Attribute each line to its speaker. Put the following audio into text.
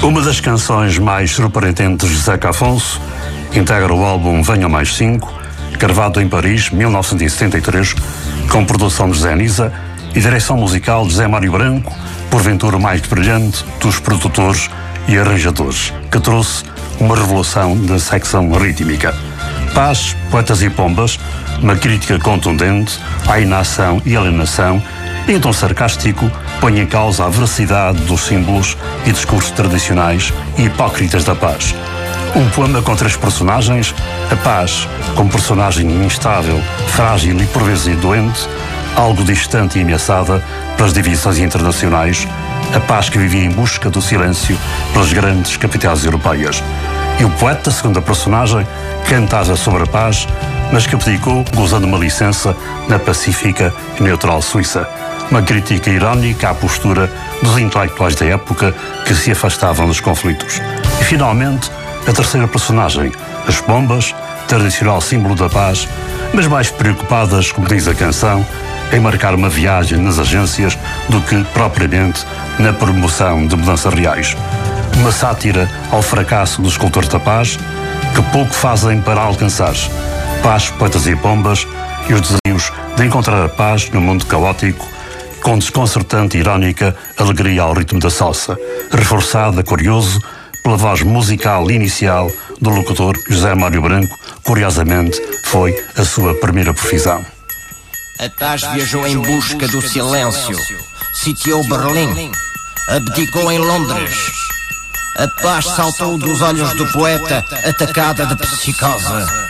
Speaker 1: Uma das canções mais surpreendentes de Zeca Afonso integra o álbum Venham Mais 5, gravado em Paris, 1973, com produção de Zé Nisa e direção musical de Zé Mário Branco, porventura o mais brilhante dos produtores e arranjadores, que trouxe uma revolução da secção rítmica. Paz, Poetas e Pombas, uma crítica contundente à inação e alienação, em tom sarcástico, põe em causa a veracidade dos símbolos e discursos tradicionais e hipócritas da paz. Um poema com três personagens: a paz como personagem instável, frágil e por vezes doente, algo distante e ameaçada pelas divisões internacionais, a paz que vivia em busca do silêncio pelas grandes capitais europeias. E o poeta, segunda personagem, cantava sobre a paz, mas que abdicou gozando uma licença na pacífica e neutral Suíça. Uma crítica irónica à postura dos intelectuais da época que se afastavam dos conflitos. E finalmente, a terceira personagem, as pombas, tradicional símbolo da paz, mas mais preocupadas, como diz a canção, em marcar uma viagem nas agências do que propriamente na promoção de mudanças reais. Uma sátira ao fracasso dos escultores da paz, que pouco fazem para alcançar. Paz, Poetas e Pombas e os desafios de encontrar a paz no mundo caótico, com desconcertante e irónica alegria ao ritmo da salsa, reforçada, curioso, pela voz musical inicial do locutor José Mário Branco. Curiosamente, foi a sua primeira profissão.
Speaker 2: A paz viajou em busca do silêncio, sitiou Berlim, abdicou em Londres. A paz saltou dos olhos do poeta, atacada de psicose.